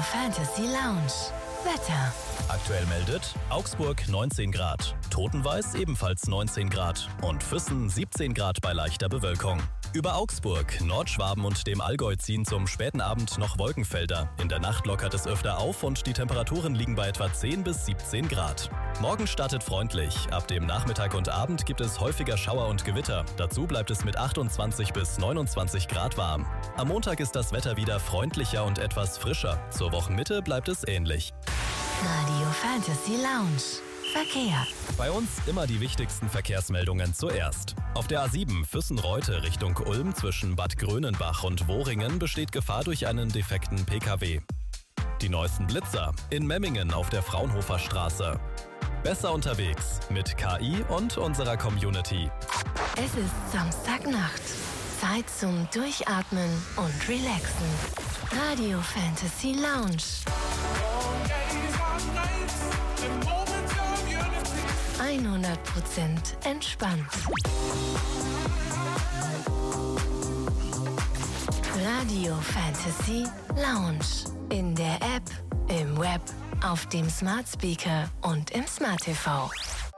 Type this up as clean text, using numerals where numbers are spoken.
Fantasy Lounge. Wetter. Aktuell meldet Augsburg 19 Grad, Totenweiß ebenfalls 19 Grad und Füssen 17 Grad bei leichter Bewölkung. Über Augsburg, Nordschwaben und dem Allgäu ziehen zum späten Abend noch Wolkenfelder. In der Nacht lockert es öfter auf und die Temperaturen liegen bei etwa 10 bis 17 Grad. Morgen startet freundlich. Ab dem Nachmittag und Abend gibt es häufiger Schauer und Gewitter. Dazu bleibt es mit 28 bis 29 Grad warm. Am Montag ist das Wetter wieder freundlicher und etwas frischer. Zur Wochenmitte bleibt es ähnlich. Radio Fantasy Lounge. Verkehr. Bei uns immer die wichtigsten Verkehrsmeldungen zuerst. Auf der A7 Füssen-Reute Richtung Ulm zwischen Bad Grönenbach und Wohringen besteht Gefahr durch einen defekten Pkw. Die neuesten Blitzer in Memmingen auf der Fraunhofer Straße. Besser unterwegs mit KI und unserer Community. Es ist Samstagnacht. Zeit zum Durchatmen und Relaxen. Radio Fantasy Lounge. 100% entspannt. Radio Fantasy Lounge. In der App, im Web, auf dem Smart Speaker und im Smart TV.